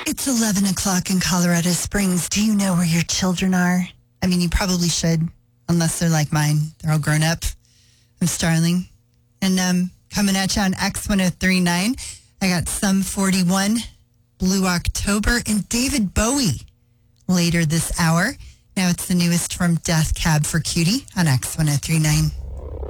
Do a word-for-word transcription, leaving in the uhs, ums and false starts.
It's eleven o'clock in Colorado Springs. Do you know where your children are? I mean, you probably should, unless they're like mine. They're all grown up. I'm Starling. And um, coming at you on X one oh three point nine, I got Sum forty-one, Blue October, and David Bowie later this hour. Now it's the newest from Death Cab for Cutie on X one oh three point nine.